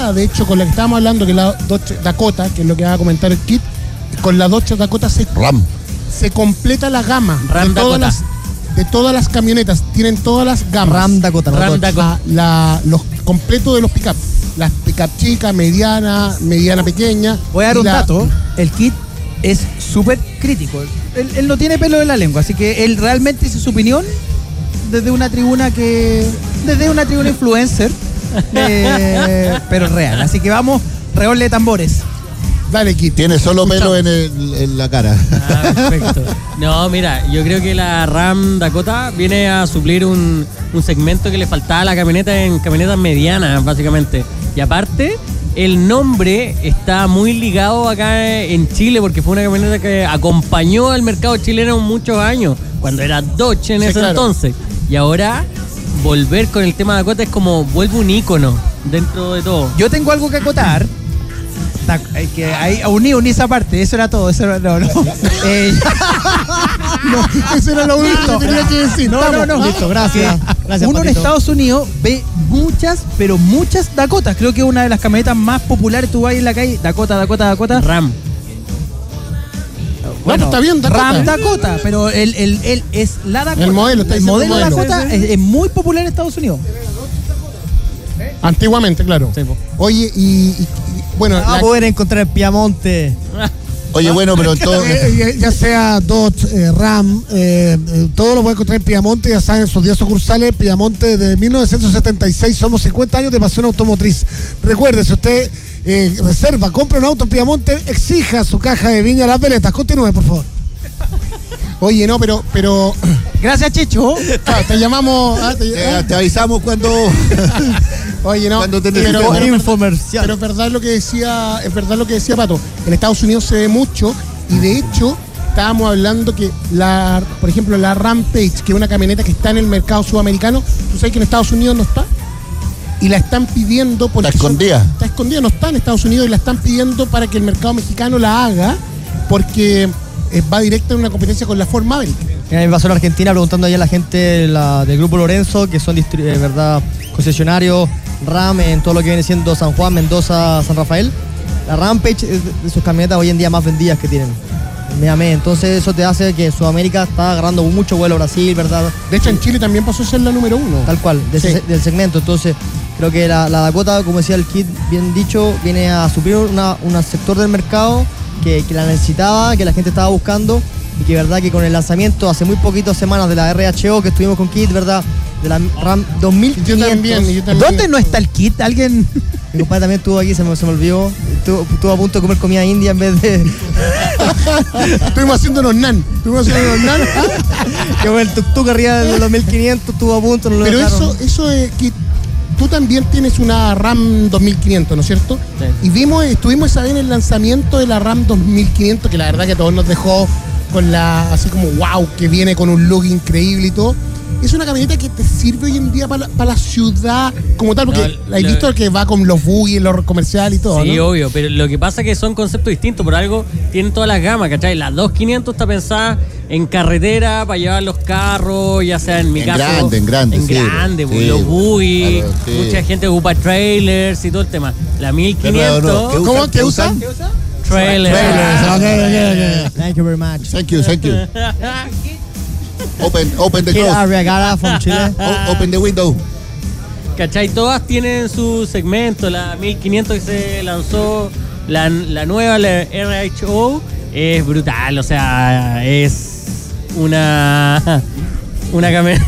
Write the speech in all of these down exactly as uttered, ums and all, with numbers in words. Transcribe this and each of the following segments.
completa, de hecho, con la que estábamos hablando, que es la Dodge Dakota, que es lo que va a comentar el kit, con la Dodge Dakota se, Ram. se completa la gama Ram de, todas Dakota. las, de todas las camionetas, tienen todas las gamas. Ram Dakota. no, Ram Dodge. Dakota. La, la- los completos de los pick-up. Las pick-up chicas, mediana, mediana pequeña. Voy a dar y un la- dato. El kit es súper crítico. Él, él no tiene pelo en la lengua, así que él realmente dice su opinión desde una tribuna que. Desde una tribuna influencer. eh, pero real. Así que vamos, redoble de tambores. Dale, kit. Tiene solo Escuchamos. pelo en, el- en la cara. Ah, perfecto. No, mira, yo creo que la Ram Dakota viene a suplir un, un segmento que le faltaba a la camioneta en camionetas medianas, básicamente. Y aparte, el nombre está muy ligado acá en Chile porque fue una camioneta que acompañó al mercado chileno muchos años, cuando era Dodge en Sí, ese claro. entonces. Y ahora, volver con el tema Dakota es como vuelve un ícono dentro de todo. Yo tengo algo que acotar. Ta- hay que ahí uní, uní esa parte, eso era todo, eso era, no, no. Eh, No, eso era lo único que tenía que decir. no, no, no. Listo, gracias. Gracias, Uno en Patito. Estados Unidos ve muchas, pero muchas Dakotas. Creo que es una de las camionetas más populares. Tú vas ahí en la calle, Dakota, Dakota, Dakota. Ram. Bueno, está bien, Dakota. Ram Dakota, pero él, él, él es la Dakota. El modelo, está el diciendo modelo modelo. Dakota Sí, sí, sí. Es, es muy popular en Estados Unidos. Antiguamente, claro. Sí, po. Oye, y, y- y- bueno, Va a la- poder encontrar en Piamonte. Oye, bueno, pero en todo. Eh, ya sea Dodge, eh, Ram, eh, eh, todo lo puede encontrar en Piamonte, ya saben, sus diez sucursales. Piamonte de mil novecientos setenta y seis, somos cincuenta años de pasión automotriz. Recuerde, si usted eh, reserva, compra un auto en Piamonte, exija su caja de Viña Las Veletas. Continúe, por favor. oye, no, pero, pero Gracias, Chicho. claro, te llamamos. ah, te- Te, ah, te avisamos cuando. oye, no. Cuando te pero, necesitemos. pero- Infomercial. pero es verdad lo que decía, es verdad lo que decía Pato. En Estados Unidos se ve mucho y de hecho estábamos hablando que la, por ejemplo, la Rampage, que es una camioneta que está en el mercado sudamericano, tú sabes que en Estados Unidos no está. Y la están pidiendo porque Está son- escondida. está escondida, no está en Estados Unidos y la están pidiendo para que el mercado mexicano la haga porque eh, va directa en una competencia con la Ford Maverick. Mira, me pasó en Argentina preguntando allá a la gente la- del grupo Lorenzo, que son distri- eh, verdad concesionarios RAM en todo lo que viene siendo San Juan, Mendoza, San Rafael. La Rampage es de, de sus camionetas hoy en día más vendidas que tienen. Mírame, entonces eso te hace que Sudamérica está agarrando mucho vuelo a Brasil, ¿verdad? De hecho, en Chile también pasó a ser la número uno. Tal cual, de ese- Sí. del segmento. Entonces, creo que la, la Dakota, como decía el Kid, bien dicho, viene a suplir una, un sector del mercado que, que la necesitaba, que la gente estaba buscando y que verdad que con el lanzamiento hace muy poquitas semanas de la R H O que estuvimos con Kid, ¿verdad? De la RAM dos mil Yo quinientos. también, yo también. ¿Dónde no está el kit? ¿Alguien? Mi compadre también estuvo aquí, se me, se me olvidó. Estuvo, estuvo a punto de comer comida india en vez de... Estuvimos haciendo unos nan. Estuvimos haciendo unos nan. que fue el tuk-tuk arriba del dos mil quinientos, estuvo a punto, no lo Pero dejaron. eso, eso es que tú también tienes una RAM dos mil quinientos, ¿no es cierto? Sí. Y vimos, estuvimos esa vez en el lanzamiento de la RAM dos mil quinientos, que la verdad que a todos nos dejó con la, así como wow, que viene con un look increíble y todo. Es una camioneta que te sirve hoy en día para la, para la ciudad como tal, porque No, la he lo- visto que va con los buggy, los comerciales y todo, Sí, ¿no? obvio, pero lo que pasa es que son conceptos distintos, por algo tienen todas las gamas, ¿cachai? La dos quinientos está pensada en carretera para llevar los carros, ya sea en mi En caso. grande, en grande, En sí, grande, sí, los buggy, claro, sí. mucha gente ocupa trailers y todo el tema. La mil Pero, quinientos, ¿qué ¿Cómo? usan? ¿Qué usa? trailers. Trailers, ok, ok, ok. Thank you very much. Thank you, thank you. Open, open the Kid close. Arriagada from Chile. O- Open the window. ¿Cachai? Todas tienen su segmento. La mil quinientos que se lanzó, la, la nueva, la R H O, es brutal. O sea, es una. Una camioneta.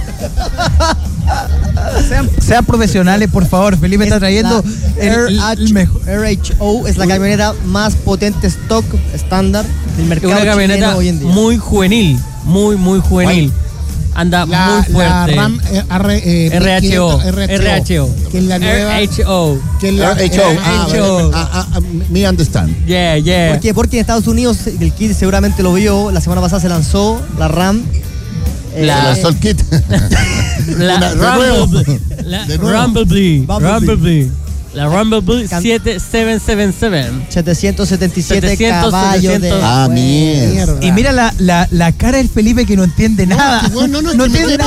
Sean, sean profesionales, por favor. Felipe está Es trayendo la el, el- R H el mejor. R H O es la camioneta más potente stock estándar del Es mercado una camioneta chileno hoy en día. muy juvenil. Muy, muy juvenil. Anda La, muy fuerte. la RAM eh, R, eh, R H O. R H O, R H O. que es la nueva. R H O. Que es la, R H O. eh, Ah, R H O. ah, ah, ah, me understand. Yeah, yeah. ¿Por qué? Porque en Estados Unidos, el Kid seguramente lo vio, la semana pasada se lanzó la RAM. eh, La- Se lanzó el kit. La Una- de nuevo. Rumblebee. La De nuevo. Rumblebee. Bumblebee. Rumblebee. La Rumblebee Can- siete siete siete siete. setecientos setenta y siete setecientos, caballos de... setecientos. Ah, mierda. mierda. Y mira la, la, la cara del Felipe que no entiende nada. que bueno, no, no, es que me entiende quedé nada.